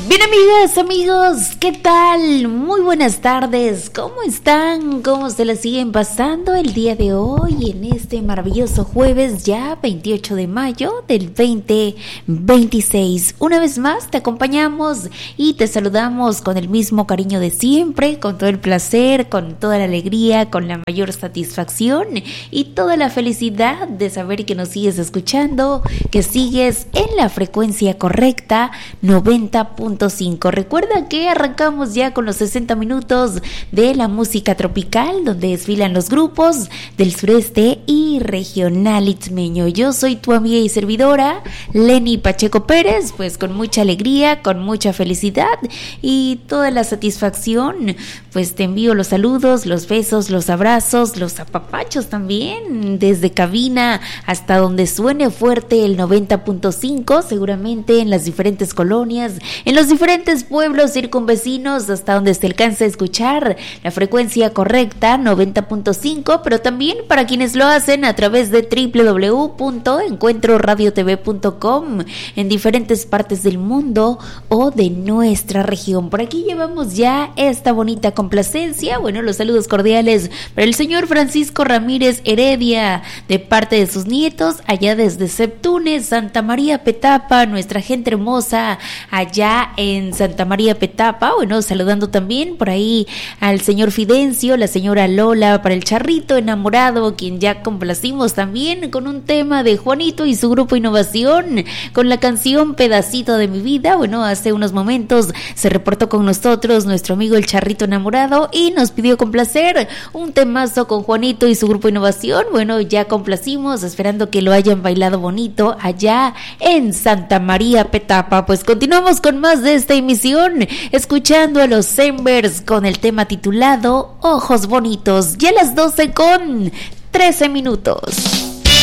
Bien, amigas, amigos, ¿qué tal? Muy buenas tardes, ¿cómo están? ¿Cómo se la siguen pasando el día de hoy en este maravilloso jueves ya 28 de mayo del 2026? Una vez más te acompañamos y te saludamos con el mismo cariño de siempre, con todo el placer, con toda la alegría, con la mayor satisfacción y toda la felicidad de saber que nos sigues escuchando, que sigues en la frecuencia correcta, 90.5. Recuerda que arrancamos ya con los 60 minutos de la música tropical, donde desfilan los grupos del sureste y regional itzmeño. Yo soy tu amiga y servidora, Lenny Pacheco Pérez, pues con mucha alegría, con mucha felicidad y toda la satisfacción, pues te envío los saludos, los besos, los abrazos, los apapachos también, desde cabina hasta donde suene fuerte el 90.5, seguramente en las diferentes colonias, en los diferentes pueblos circunvecinos, hasta donde se alcance a escuchar la frecuencia correcta 90.5, pero también para quienes lo hacen a través de www.encuentroradiotv.com en diferentes partes del mundo o de nuestra región. Por aquí llevamos ya esta bonita complacencia. Bueno, los saludos cordiales para el señor Francisco Ramírez Heredia, de parte de sus nietos, allá desde Septunes, Santa María Petapa, nuestra gente hermosa allá en Santa María Petapa. Bueno, saludando también por ahí al señor Fidencio, la señora Lola, para el charrito enamorado, quien ya complacimos también con un tema de Juanito y su grupo Innovación, con la canción Pedacito de mi vida. Bueno, hace unos momentos se reportó con nosotros nuestro amigo el charrito enamorado y nos pidió complacer un temazo con Juanito y su grupo Innovación. Bueno, ya complacimos, esperando que lo hayan bailado bonito allá en Santa María Petapa. Pues continuamos con más de esta emisión, escuchando a los Embers con el tema titulado Ojos Bonitos, ya a las 12:13 minutos.